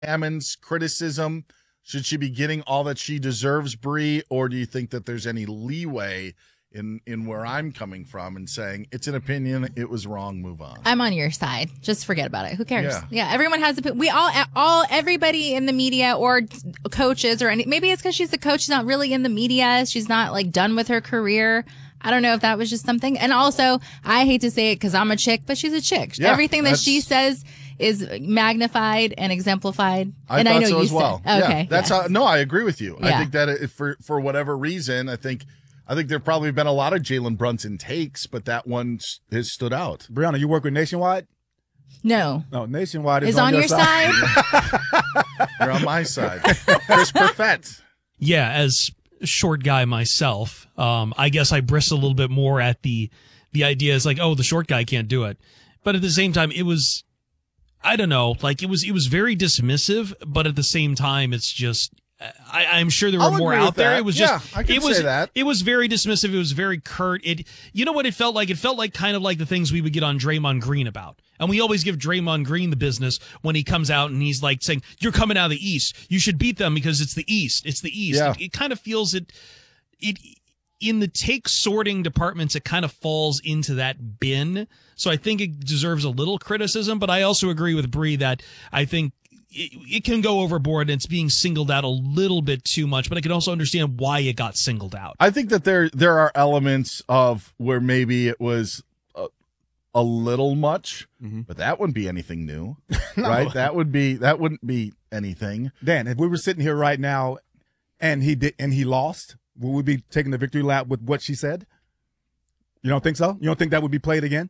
Hammond's criticism? Should she be getting all that she deserves, Bree, or do you think that there's any leeway in where I'm coming from and saying it's an opinion, it was wrong, move on? I'm on your side. Just forget about it. Who cares? Yeah, everyone has everybody in the media or coaches or any. Maybe it's because she's a coach. She's not really in the media. She's not like done with her career. I don't know if that was just something. And also, I hate to say it because I'm a chick, but she's a chick. Yeah, everything that she says is magnified and exemplified. And I know so you as well. Said, okay, that's how. No, I agree with you. I think that for whatever reason, I think there probably been a lot of Jalen Brunson takes, but that one has stood out. Brianna, you work with Nationwide? No. No, Nationwide is on your side. You're on my side. Chris Perfett. Yeah, as a short guy myself, I guess I bristle a little bit more at the idea is like, oh, the short guy can't do it. But at the same time, it was, I don't know, like it was very dismissive, but at the same time, it's just, I'm sure there were more out there. It was just, I can say that. It was very dismissive. It was very curt. You know what it felt like? It felt like kind of like the things we would get on Draymond Green about. And we always give Draymond Green the business when he comes out and he's like saying, you're coming out of the East. You should beat them because it's the East. It's the East. Yeah. It kind of feels it in the take sorting departments, it kind of falls into that bin. So I think it deserves a little criticism, but I also agree with Bree that I think it can go overboard and it's being singled out a little bit too much, but I can also understand why it got singled out. I think that there are elements of where maybe it was a little much, but that wouldn't be anything new, right? That wouldn't be anything. Dan, if we were sitting here right now and he lost, would we be taking the victory lap with what she said? You don't think so? You don't think that would be played again?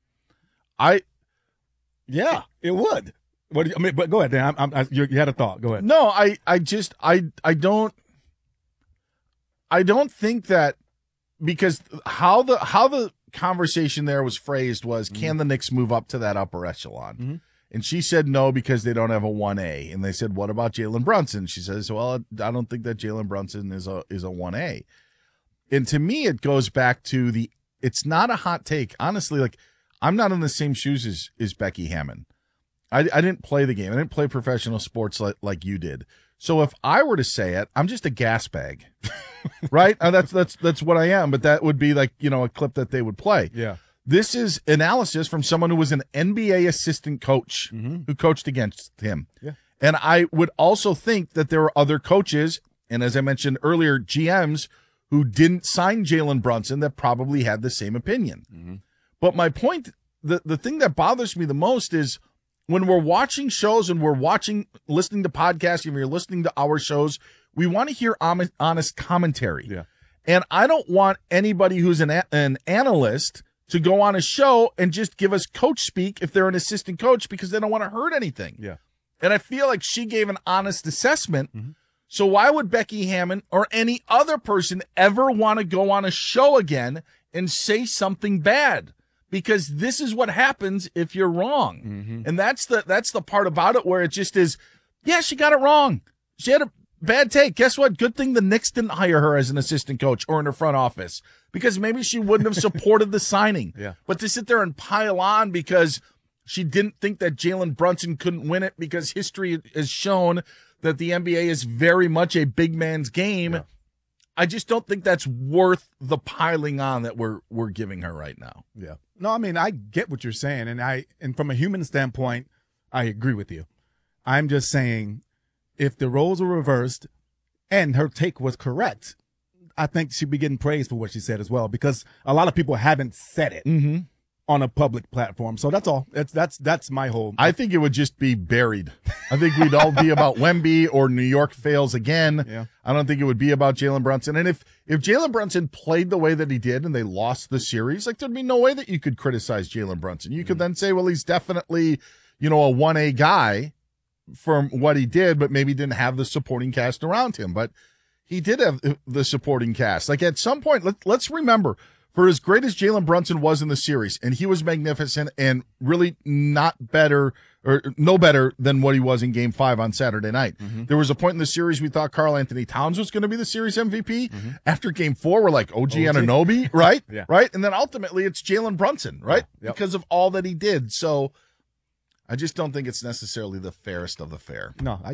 Yeah, it would. But go ahead, Dan. You had a thought. Go ahead. No, I don't think that, because how the conversation there was phrased was, can the Knicks move up to that upper echelon? And she said no because they don't have a 1A. And they said, what about Jalen Brunson? She says, well, I don't think that Jalen Brunson is a 1A. And to me, it goes back to it's not a hot take. Honestly, like, I'm not in the same shoes as Becky Hammon. I didn't play the game. I didn't play professional sports like you did. So if I were to say it, I'm just a gas bag, right? That's what I am. But that would be like, a clip that they would play. Yeah. This is analysis from someone who was an NBA assistant coach who coached against him. Yeah. And I would also think that there are other coaches, and as I mentioned earlier, GMs who didn't sign Jalen Brunson that probably had the same opinion. But my point, the thing that bothers me the most is when we're watching shows and listening to podcasts, if you're listening to our shows, we want to hear honest commentary. Yeah. And I don't want anybody who's an analyst to go on a show and just give us coach speak if they're an assistant coach, because they don't want to hurt anything. Yeah. And I feel like she gave an honest assessment. So why would Becky Hammon or any other person ever want to go on a show again and say something bad? Because this is what happens if you're wrong. And that's the part about it where it just is, yeah, she got it wrong. She had a bad take. Guess what? Good thing the Knicks didn't hire her as an assistant coach or in her front office, because maybe she wouldn't have supported the signing. Yeah. But to sit there and pile on because she didn't think that Jalen Brunson couldn't win it, because history has shown that the NBA is very much a big man's game. Yeah. I just don't think that's worth the piling on that we're giving her right now. Yeah. No, I mean, I get what you're saying, and from a human standpoint, I agree with you. I'm just saying, if the roles were reversed and her take was correct, I think she'd be getting praised for what she said as well, because a lot of people haven't said it on a public platform. So that's all. That's my whole. I think it would just be buried. I think we'd all be about Wemby or New York fails again. Yeah. I don't think it would be about Jalen Brunson. And if Jalen Brunson played the way that he did and they lost the series, like, there'd be no way that you could criticize Jalen Brunson. You could then say, well, he's definitely, a 1A guy from what he did, but maybe didn't have the supporting cast around him. But he did have the supporting cast. Like, at some point, let's remember, for as great as Jalen Brunson was in the series, and he was magnificent and really not better or no better than what he was in Game 5 on Saturday night. There was a point in the series we thought Karl Anthony Towns was going to be the series MVP. After Game 4, we're like, OG Anunoby, right? Yeah. Right? And then ultimately it's Jalen Brunson, right? Yeah. Yep. Because of all that he did. So I just don't think it's necessarily the fairest of the fair. No,